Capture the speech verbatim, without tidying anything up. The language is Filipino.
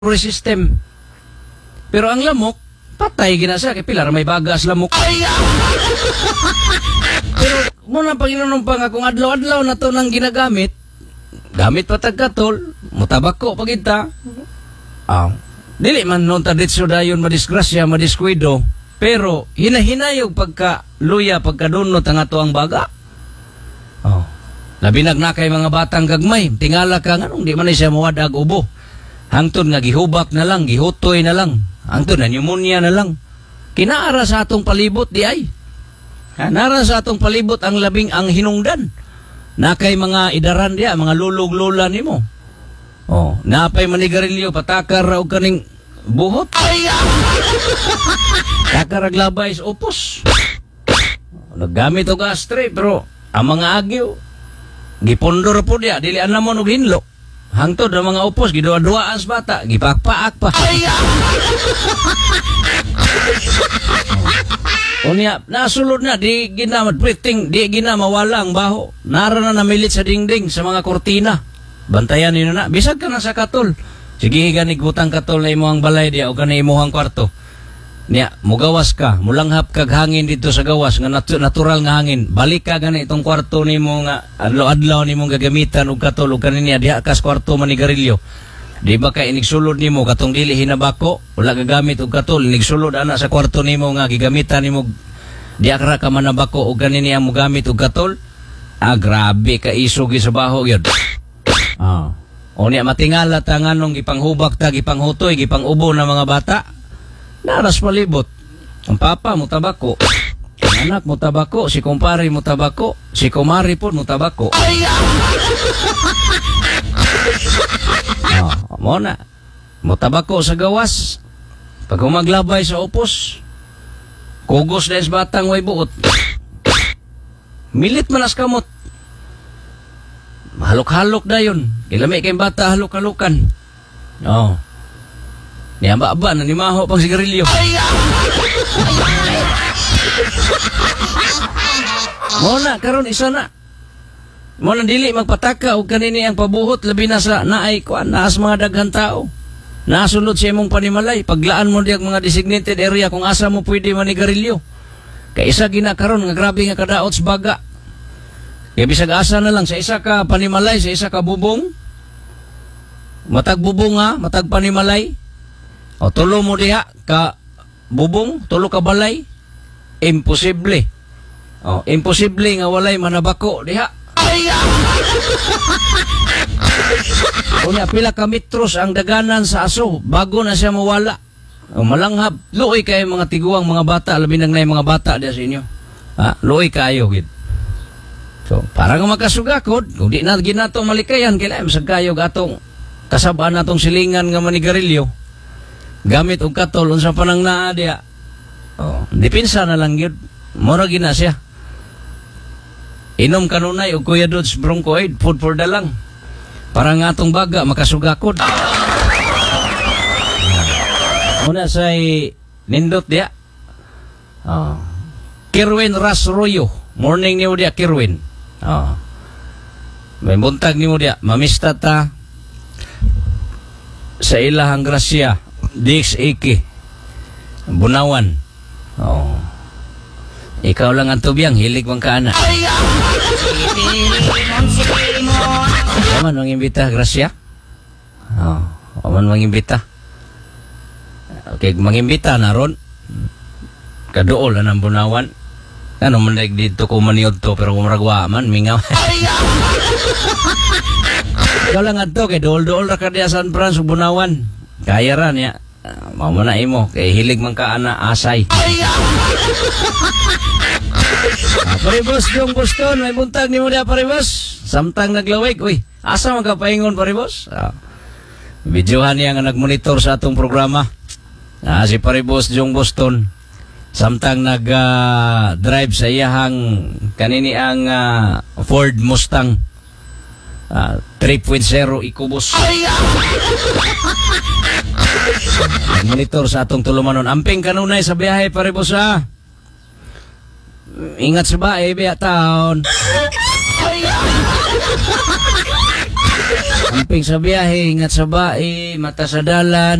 system. Pero ang lamok, patay ginasa kay pilar may bagas lamok. Pero muna Panginoon pa nga kung adlaw-adlaw na to nang ginagamit, gamit pa tagkatol, mutabako pagita. Ah, dili man non ta ditso dayon madisgrasya, madiskwido, pero hinahinayog pagka luya pagkadunot ang ato ang baga. Oh. Labi nagnakay mga batang gagmay, tingala ka nganong di man siya mawadag ubo. Hangtod nga gihubak na lang, gihutoy na lang. Hangtod na pneumonia na lang. Kinaara sa atong palibot di ay. Nara sa atong palibot ang labing ang hinungdan. Nakay mga idaran diya, mga lulog-lula nimo. Oh, napay manigarilyo patakar raw kaning buhot. Takarag labay sa upos. Naggamit og astre pero ang mga agyo gipondor po diya, dili ana mo og hinlo. Hangtod ang mga upos gidua-duaan sa bata, gipakpaak pa. Unya, nasulod na, di ginamad priting, di ginamawala ang baho. Nara na namilit sa dingding sa mga kortina. Bantayan nino na, bisag ka na sa katol. Sige, higanig butang katol na imo ang balay diya o ka na imuhang kwarto. Niya, mugawas ka, mulanghap kag hangin dito sa gawas, nga nat natural nga hangin. Balik ka gani itong kwarto nimo nga adlaw-adlaw nimo gagamitan og katol og kanina diha kas kwarto manigarilyo. Di ba kay inigsulod nimo katong dili hinabako, wala gagamit og katol, inigsulod ana sa kwarto nimo nga gigamitan nimo diha ra ka manabako og kanini ang mogamit og katol. Ah, grabe ka isog sa baho gyud. Ah. O niya matingala ta nganong gipanghubak ta, gipanghutoy, gipangubo na mga bata. Naras palibot. Ang papa mo tabako, ang anak mo tabako, si kumpare mo tabako, si kumari po mo tabako. Oh, mo na. Mo tabako sa gawas. Pag humaglabay sa upos, kugos na is batang way buot. Milit manas kamot. Halok-halok na yun. Kilami kayong bata halok-halukan. Oh. Niyamba-aba na nimaho pang sigarilyo. Muna, karon isa na. Muna dili magpataka o kanini ang pabuhot labi na sa naay kuan naas mga daghan tao. Nasulod sa imong panimalay. Paglaan mo diag mga designated area kung asa mo pwede manigarilyo. Kaya isa ginakaron nga grabe nga kadaot sa baga. Kaya bisag asa na lang sa isa ka panimalay, sa isa ka bubong. Matag bubong ha, matag panimalay. O tulo mo diha ka bubong, tulo ka balay, imposible. O, imposible nga walay manabako diha. Unya pila ka metros ang daganan sa aso bago na siya mawala. O, malanghap, luoy kayo mga tiguang mga bata, labi nang na mga bata diha sa inyo. Ha, luoy kayo gid. So, para nga makasugakod, kung di na ginato malikayan, kailangan masagkayo atong kasabaan natong silingan nga manigarilyo. Gamit og katol unsa pa nang naa diha. Oh, dipinsa na lang gyud. Mura gina siya. Inom kanunay og Kuya Dudes Broncoid, food for the lang. Para nga atong baga makasugakod. Una say nindot diha. Oh. Kirwin Rasroyo. Morning niyo diha Kirwin. Oh. May buntag niyo diha, mamista ta sa ilahang grasya. Dix Iki Bunawan. Oh. Ikaw lang ang tubiyang hilig mong kaana. Aman mang imbita Gracia. Oh, aman mang imbita. Okay, mangimbita na ron. Kaduol na ng Bunawan. Ano man like dito ko maniod to pero kumragwa man mingaw. Ikaw lang adto kay dool-dool ra ka diya San Fran sa Bunawan. Kaya ran ya. Uh, Mao na imo kay hilig man ka ana asay. Ah, Paribos Jong Boston, may buntag nimo dia Paribos. Samtang naglawig, uy. Asa man ka paingon Paribos? Ah. Videohan niya nga nagmonitor sa atong programa. Ah, si Paribos Jong Boston. Samtang nag-drive uh, sa iyahang kanini ang uh, Ford Mustang. Uh, three point oh ikubos. Monitor sa atong tulumanon. Amping kanunay sa biyahe Paribos ha. Ingat sa bae biya taon. Amping sa biyahe, ingat sa bae, mata sa dalan.